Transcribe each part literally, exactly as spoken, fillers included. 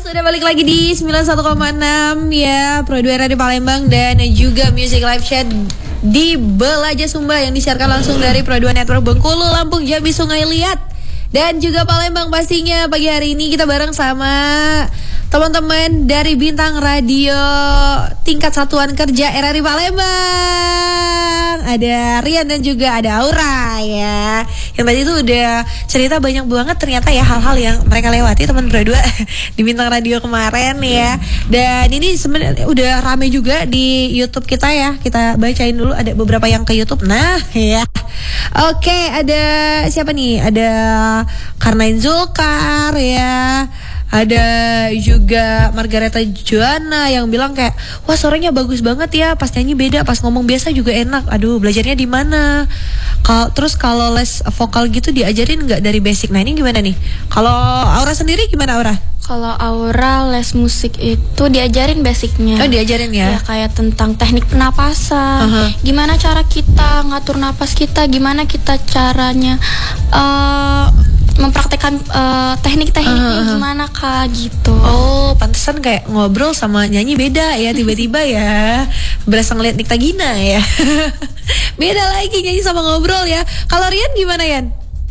Sudah balik lagi di sembilan puluh satu koma enam ya, Pro dua Radio Palembang dan juga Music Live Chat di Belaja Sumba yang disiarkan langsung dari Pro dua Network Bengkulu, Lampung, Jambi, Sungai Liat dan juga Palembang. Pastinya pagi hari ini kita bareng sama teman-teman dari Bintang Radio Tingkat Satuan Kerja R R I Palembang. Ada Rian dan juga ada Aura ya. Yang tadi itu udah cerita banyak banget ternyata ya hal-hal yang mereka lewati teman Pro dua di Bintang Radio kemarin ya. Dan ini sebenarnya udah rame juga di YouTube kita ya. Kita bacain dulu, ada beberapa yang ke YouTube. Nah ya. Oke, ada siapa nih? Ada Karnain Zulkar ya. Ada juga Margareta Joanna yang bilang kayak, wah suaranya bagus banget ya, pas nyanyi beda, pas ngomong biasa juga enak. Aduh, belajarnya di mana? Kal terus kalau les vokal gitu diajarin nggak dari basic? Nah ini gimana nih? Kalau Aura sendiri gimana Aura? Kalau Aura les musik itu diajarin basicnya. Oh diajarin ya? Ya kayak tentang teknik penapasan, uh-huh. Gimana cara kita ngatur napas kita, gimana kita caranya uh, mempraktekkan uh, teknik-tekniknya uh-huh. Gimana kak gitu. Oh pantesan kayak ngobrol sama nyanyi beda ya tiba-tiba ya. Berasa ngeliat Nikta Gina ya. Beda lagi nyanyi sama ngobrol ya. Kalau Rian gimana Yan?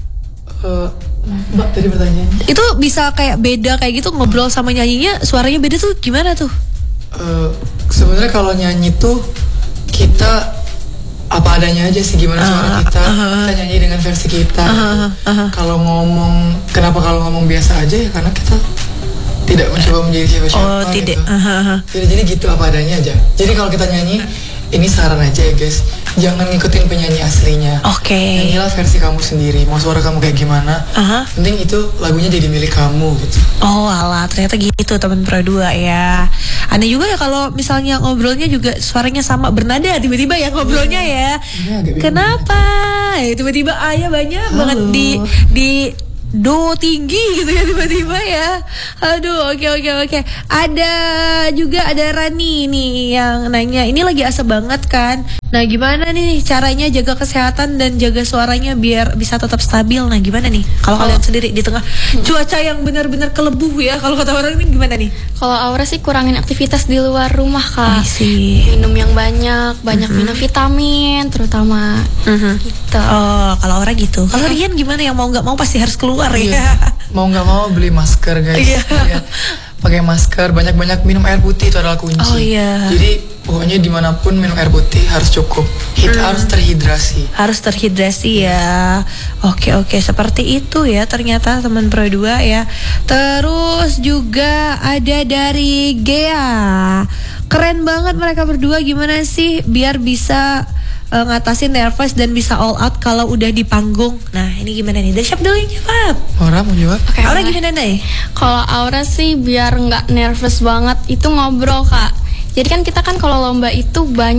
Uh, Mbak tadi pertanyaan itu bisa kayak beda kayak gitu ngobrol sama nyanyinya suaranya beda tuh gimana tuh? Uh, sebenarnya kalau nyanyi tuh kita apa adanya aja sih, gimana uh, suara kita uh, kita nyanyi dengan versi kita. Uh, uh, uh, kalau ngomong, kenapa kalau ngomong biasa aja ya karena kita tidak mencoba menjadi siapa-siapa. Oh tidak. Gitu. Uh, uh, uh. Jadi, jadi gitu apa adanya aja. Jadi kalau kita nyanyi, ini saran aja ya guys, jangan ngikutin penyanyi aslinya. Oke. Okay. Nyanyilah versi kamu sendiri. Mau suara kamu kayak gimana? Uh-huh. Penting itu lagunya jadi milik kamu gitu. Oh alah, ternyata gitu teman Pro dua ya. Aneh juga ya kalau misalnya ngobrolnya juga suaranya sama bernada tiba-tiba ya ngobrolnya ya. Ya kenapa? Ya, tiba-tiba ayah banyak Halo. banget di di do tinggi gitu ya tiba-tiba ya. Aduh, oke okay, oke okay, oke. Okay. Ada juga ada Rani nih yang nanya, ini lagi asap banget kan. Nah, gimana nih caranya jaga kesehatan dan jaga suaranya biar bisa tetap stabil? Nah, gimana nih? Kalau kalian sendiri di tengah cuaca yang benar-benar kelebuh ya, kalau kata orang ini gimana nih? Kalau Aura sih kurangin aktivitas di luar rumah kak. sih. Minum yang banyak, banyak uh-huh. minum vitamin terutama. Uh-huh. Gitu. Oh, kalau Aura gitu. Kalau Rian gimana, yang mau nggak mau pasti harus keluar iya. ya? Mau nggak mau beli masker guys. Iya. Ya. Pakai masker, banyak-banyak minum air putih itu adalah kunci. Oh iya. Jadi pokoknya dimanapun minum air putih harus cukup. Hit hmm. harus terhidrasi. Harus terhidrasi ya. Oke oke seperti itu ya ternyata teman Pro dua ya. Terus juga ada dari Gea. Keren banget mereka berdua, gimana sih biar bisa uh, ngatasin nervous dan bisa all out kalau udah di panggung. Nah ini gimana nih? Dari siapa dulu yang jawab? Aura mau jawab? Okay, Aura gimana nih? Kalau Aura sih biar nggak nervous banget itu ngobrol kak. Jadi kan kita kan kalau lomba itu banyak